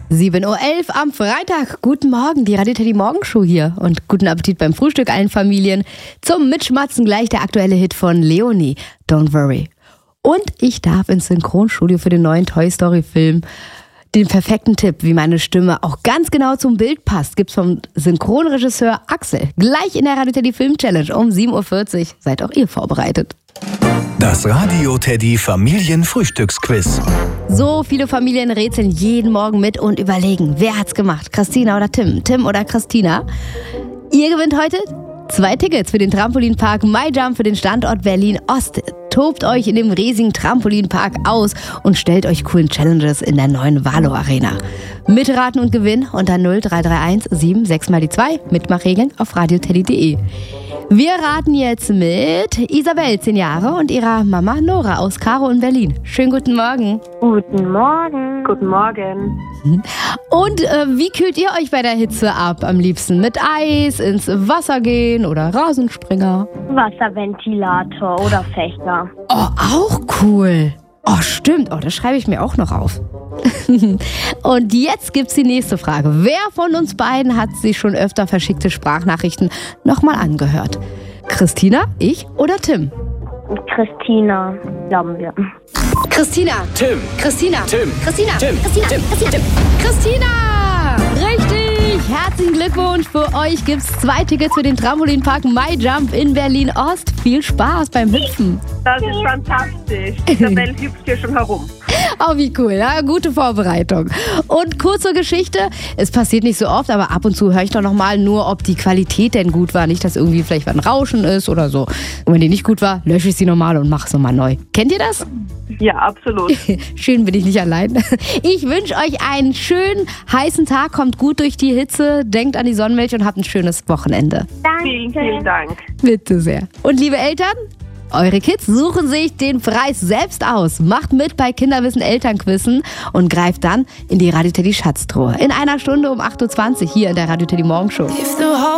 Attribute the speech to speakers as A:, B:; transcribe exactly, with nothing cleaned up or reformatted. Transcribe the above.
A: sieben Uhr elf am Freitag. Guten Morgen, die Radio Teddy Morgenshow hier. Und guten Appetit beim Frühstück allen Familien. Zum Mitschmatzen gleich der aktuelle Hit von Leonie, Don't Worry. Und ich darf ins Synchronstudio für den neuen Toy Story Film. Den perfekten Tipp, wie meine Stimme auch ganz genau zum Bild passt, gibt's vom Synchronregisseur Axel. Gleich in der Radio Teddy Film Challenge um sieben Uhr vierzig. Seid auch ihr vorbereitet.
B: Das Radio Teddy Familienfrühstücksquiz.
A: So viele Familien rätseln jeden Morgen mit und überlegen, wer hat's gemacht? Christina oder Tim? Tim oder Christina? Ihr gewinnt heute zwei Tickets für den Trampolinpark MyJump für den Standort Berlin-Ost. Tobt euch in dem riesigen Trampolinpark aus und stellt euch coolen Challenges in der neuen Valo Arena. Mitraten und gewinnen unter null drei drei eins sieben sechs mal die zwei. Mitmachregeln auf radioteddy punkt de. Wir raten jetzt mit Isabel, zehn Jahre, und ihrer Mama Nora aus Karo in Berlin. Schönen guten Morgen.
C: Guten Morgen.
D: Guten Morgen.
A: Und äh, wie kühlt ihr euch bei der Hitze ab? Am liebsten mit Eis, ins Wasser gehen oder Rasenspringer?
C: Wasserventilator oder Fächer.
A: Oh, auch cool. Oh, stimmt. Oh, das schreibe ich mir auch noch auf. Und jetzt gibt's die nächste Frage. Wer von uns beiden hat sich schon öfter verschickte Sprachnachrichten nochmal angehört? Christina, ich oder Tim?
C: Christina, glauben wir.
A: Christina.
B: Tim.
A: Christina.
B: Tim.
A: Christina.
B: Tim.
A: Christina.
B: Tim.
A: Christina. Tim. Christina. Richtig. Herzlichen Glückwunsch. Für euch gibt's zwei Tickets für den Trampolinpark MyJump in Berlin-Ost. Viel Spaß beim Hüpfen.
D: Das ist fantastisch. Isabel hüpft hier schon herum.
A: Oh, wie cool, ja? Gute Vorbereitung. Und kurz zur Geschichte, es passiert nicht so oft, aber ab und zu höre ich doch nochmal nur, ob die Qualität denn gut war. Nicht, dass irgendwie vielleicht ein Rauschen ist oder so. Und wenn die nicht gut war, lösche ich sie nochmal und mache es nochmal neu. Kennt ihr das?
D: Ja, absolut.
A: Schön, bin ich nicht allein. Ich wünsche euch einen schönen, heißen Tag, kommt gut durch die Hitze, denkt an die Sonnenmilch und habt ein schönes Wochenende.
C: Danke.
D: Vielen, vielen Dank.
A: Bitte sehr. Und liebe Eltern, eure Kids suchen sich den Preis selbst aus. Macht mit bei Kinderwissen Elternquizzen und greift dann in die Radio Teddy Schatztruhe. In einer Stunde um acht Uhr zwanzig hier in der Radio Teddy Morgenshow.